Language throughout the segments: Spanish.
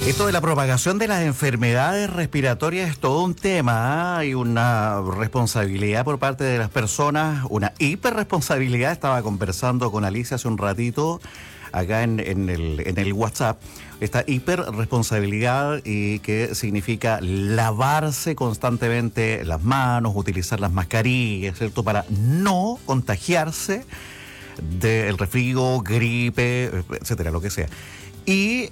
Esto de la propagación de las enfermedades respiratorias es todo un tema. Hay una responsabilidad por parte de las personas, una hiperresponsabilidad. Estaba conversando con Alicia hace un ratito acá en el WhatsApp. Esta hiperresponsabilidad y que significa lavarse constantemente las manos, utilizar las mascarillas, ¿cierto? Para no contagiarse del resfrío, gripe, etcétera, lo que sea. Y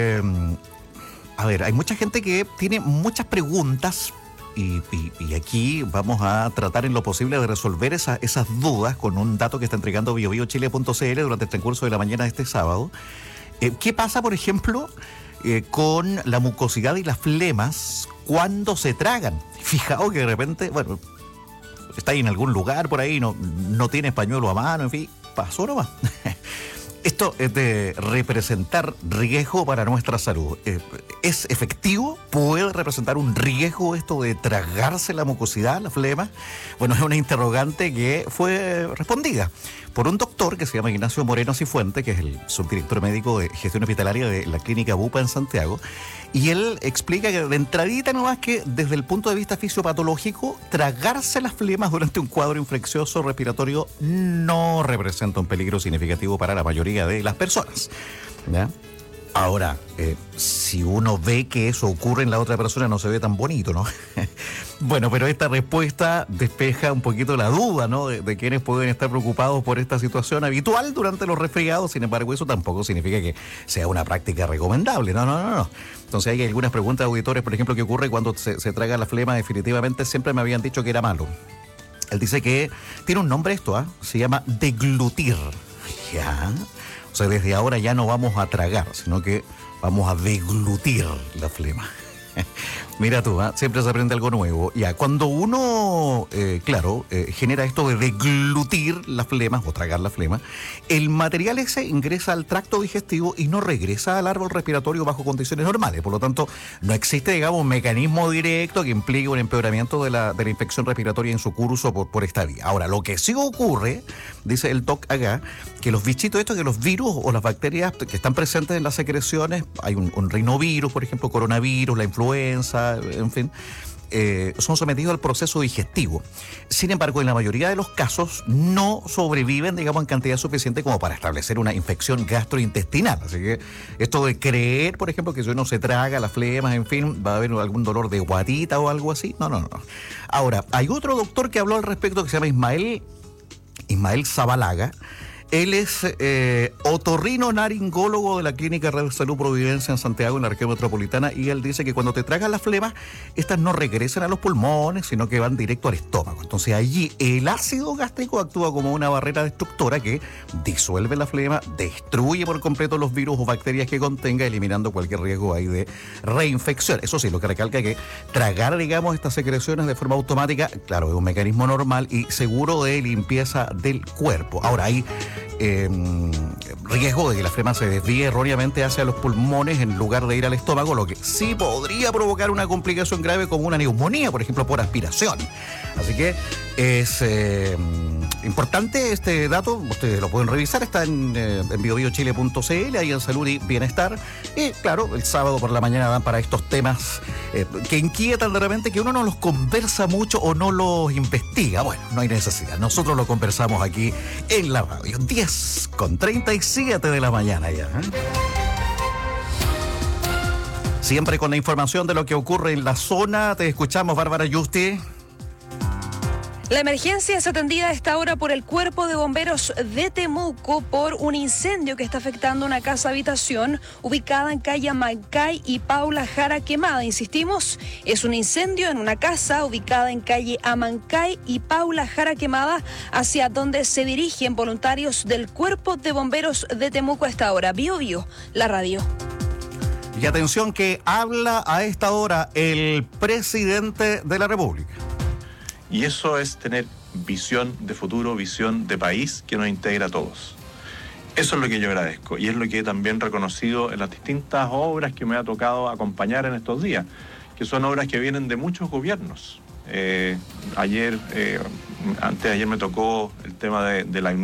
a ver, hay mucha gente que tiene muchas preguntas y aquí vamos a tratar en lo posible de resolver esas dudas con un dato que está entregando biobiochile.cl durante el transcurso de la mañana de este sábado. ¿Qué pasa, por ejemplo, con la mucosidad y las flemas cuando se tragan? Fijaos que de repente, bueno, está ahí en algún lugar por ahí, no tienes pañuelo a mano, en fin, pasó nomás. Esto es de representar riesgo para nuestra salud. ¿Es efectivo? ¿Puede representar un riesgo esto de tragarse la mucosidad, la flema? Bueno, es una interrogante que fue respondida por un doctor que se llama Ignacio Moreno Cifuente, que es el subdirector médico de gestión hospitalaria de la clínica Bupa en Santiago. Y él explica que de entradita nomás que desde el punto de vista fisiopatológico, tragarse las flemas durante un cuadro infeccioso respiratorio no representa un peligro significativo para la mayoría de las personas, ¿ya? Ahora, si uno ve que eso ocurre en la otra persona, no se ve tan bonito, ¿no? Bueno, pero esta respuesta despeja un poquito la duda, ¿no? De quienes pueden estar preocupados por esta situación habitual durante los resfriados. Sin embargo, eso tampoco significa que sea una práctica recomendable. No. Entonces hay algunas preguntas de auditores, por ejemplo, ¿qué ocurre cuando se traga la flema? Definitivamente siempre me habían dicho que era malo. Él dice que tiene un nombre esto, se llama deglutir. ¿Ya? O sea, desde ahora ya no vamos a tragar, sino que vamos a deglutir la flema. Mira tú, siempre se aprende algo nuevo. Ya, cuando uno, genera esto de deglutir las flemas o tragar la flema, el material ese ingresa al tracto digestivo y no regresa al árbol respiratorio bajo condiciones normales. Por lo tanto, no existe, digamos, un mecanismo directo que implique un empeoramiento de la infección respiratoria en su curso por esta vía. Ahora, lo que sí ocurre, dice el doc acá, que los bichitos estos, que los virus o las bacterias que están presentes en las secreciones, hay un rinovirus, por ejemplo, coronavirus, la influenza, en fin, son sometidos al proceso digestivo. Sin embargo, en la mayoría de los casos no sobreviven, digamos, en cantidad suficiente como para establecer una infección gastrointestinal. Así que esto de creer, por ejemplo, que si uno se traga las flemas, en fin, va a haber algún dolor de guatita o algo así. No. Ahora, hay otro doctor que habló al respecto que se llama Ismael Zabalaga. Él es otorrino-naringólogo de la Clínica Red Salud Providencia en Santiago, en la región metropolitana, y él dice que cuando te tragas las flemas, estas no regresan a los pulmones, sino que van directo al estómago. Entonces allí el ácido gástrico actúa como una barrera destructora que disuelve la flema, destruye por completo los virus o bacterias que contenga, eliminando cualquier riesgo ahí de reinfección. Eso sí, lo que recalca es que tragar, digamos, estas secreciones de forma automática, claro, es un mecanismo normal y seguro de limpieza del cuerpo. Ahora, hay riesgo de que la flema se desvíe erróneamente hacia los pulmones en lugar de ir al estómago, lo que sí podría provocar una complicación grave como una neumonía, por ejemplo, por aspiración. Así que es importante este dato, ustedes lo pueden revisar, está en biobiochile.cl, ahí en Salud y Bienestar. Y claro, el sábado por la mañana dan para estos temas que inquietan de repente, que uno no los conversa mucho o no los investiga. Bueno, no hay necesidad, nosotros lo conversamos aquí en la radio. 10:37 de la mañana ya. Siempre con la información de lo que ocurre en la zona. Te escuchamos, Bárbara Yusti. La emergencia es atendida a esta hora por el Cuerpo de Bomberos de Temuco por un incendio que está afectando una casa-habitación ubicada en calle Amancay y Paula Jara Quemada. Insistimos, es un incendio en una casa ubicada en calle Amancay y Paula Jara Quemada, hacia donde se dirigen voluntarios del Cuerpo de Bomberos de Temuco a esta hora. Bio, la radio. Y atención que habla a esta hora el presidente de la República. Y eso es tener visión de futuro, visión de país que nos integra a todos. Eso es lo que yo agradezco y es lo que he también reconocido en las distintas obras que me ha tocado acompañar en estos días, que son obras que vienen de muchos gobiernos. Antes de ayer me tocó el tema de la